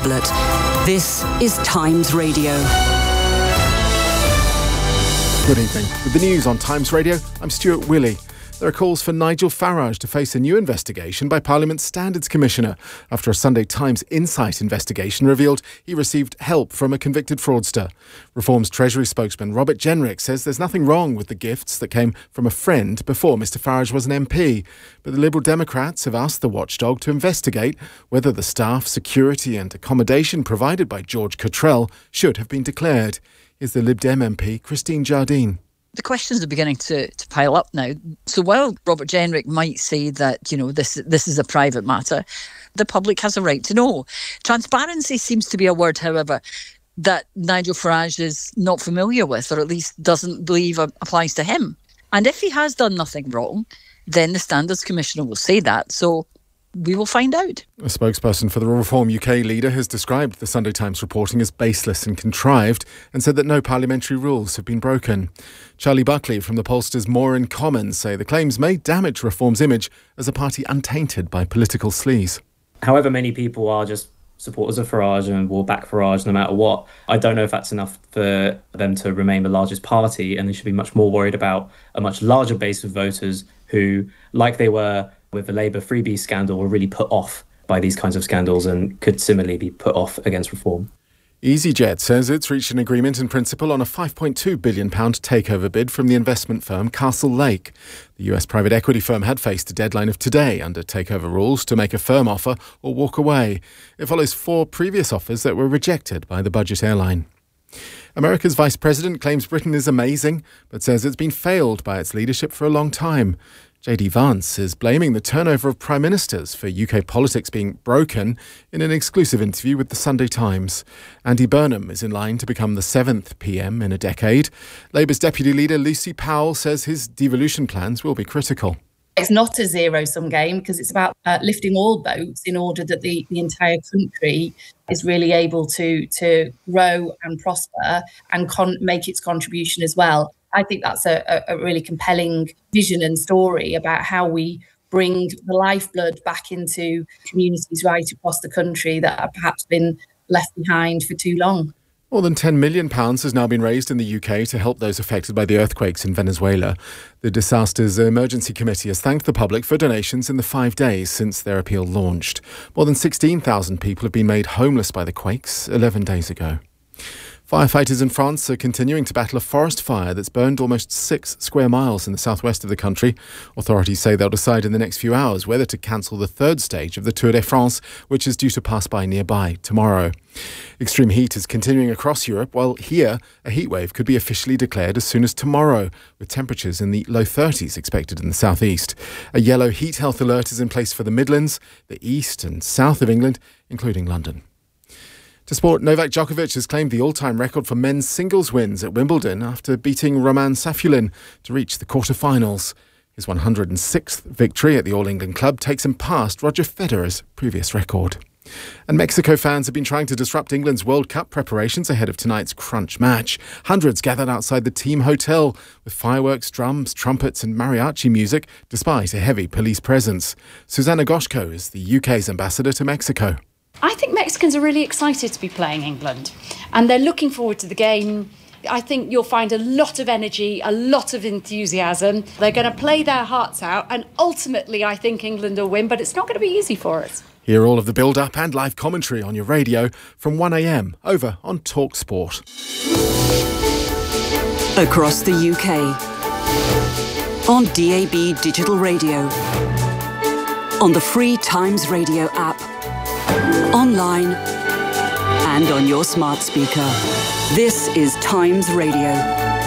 This is Times Radio. Good evening. With the news on Times Radio, I'm Stuart Willey. There are calls for Nigel Farage to face a new investigation by Parliament's Standards Commissioner after a Sunday Times Insight investigation revealed he received help from a convicted fraudster. Reform's Treasury spokesman Robert Jenrick says there's nothing wrong with the gifts that came from a friend before Mr Farage was an MP. But the Liberal Democrats have asked the watchdog to investigate whether the staff, security and accommodation provided by George Cottrell should have been declared. Here's the Lib Dem MP Christine Jardine. The questions are beginning to pile up now. So while Robert Jenrick might say that, this is a private matter, the public has a right to know. Transparency seems to be a word, however, that Nigel Farage is not familiar with, or at least doesn't believe applies to him. And if he has done nothing wrong, then the Standards Commissioner will say that. So we will find out. A spokesperson for the Reform UK leader has described the Sunday Times reporting as baseless and contrived and said that no parliamentary rules have been broken. Charlie Buckley from the pollsters More in Common say the claims may damage Reform's image as a party untainted by political sleaze. However many people are just supporters of Farage and will back Farage no matter what, I don't know if that's enough for them to remain the largest party, and they should be much more worried about a much larger base of voters who, like they were with the Labour freebie scandal, were really put off by these kinds of scandals and could similarly be put off against reform. EasyJet says it's reached an agreement in principle on a £5.2 billion takeover bid from the investment firm Castle Lake. The US private equity firm had faced a deadline of today under takeover rules to make a firm offer or walk away. It follows 4 previous offers that were rejected by the budget airline. America's vice president claims Britain is amazing, but says it's been failed by its leadership for a long time. JD Vance is blaming the turnover of prime ministers for UK politics being broken in an exclusive interview with the Sunday Times. Andy Burnham is in line to become the 7th PM in a decade. Labour's deputy leader Lucy Powell says his devolution plans will be critical. It's not a zero-sum game because it's about lifting all boats in order that the entire country is really able to grow and prosper and make its contribution as well. I think that's a really compelling vision and story about how we bring the lifeblood back into communities right across the country that have perhaps been left behind for too long. More than £10 million has now been raised in the UK to help those affected by the earthquakes in Venezuela. The Disasters Emergency Committee has thanked the public for donations in the 5 days since their appeal launched. More than 16,000 people have been made homeless by the quakes 11 days ago. Firefighters in France are continuing to battle a forest fire that's burned almost 6 square miles in the southwest of the country. Authorities say they'll decide in the next few hours whether to cancel the 3rd stage of the Tour de France, which is due to pass by nearby tomorrow. Extreme heat is continuing across Europe, while here a heatwave could be officially declared as soon as tomorrow, with temperatures in the low 30s expected in the southeast. A yellow heat health alert is in place for the Midlands, the east and south of England, including London. To sport, Novak Djokovic has claimed the all-time record for men's singles wins at Wimbledon after beating Roman Safulin to reach the quarter-finals. His 106th victory at the All England club takes him past Roger Federer's previous record. And Mexico fans have been trying to disrupt England's World Cup preparations ahead of tonight's crunch match. Hundreds gathered outside the team hotel with fireworks, drums, trumpets and mariachi music, despite a heavy police presence. Susanna Goshko is the UK's ambassador to Mexico. I think Mexicans are really excited to be playing England and they're looking forward to the game. I think you'll find a lot of energy, a lot of enthusiasm. They're going to play their hearts out and ultimately I think England will win, but it's not going to be easy for us. Hear all of the build-up and live commentary on your radio from 1am over on Talk Sport. Across the UK, on DAB Digital Radio, on the free Times Radio app, online and on your smart speaker. This is Times Radio.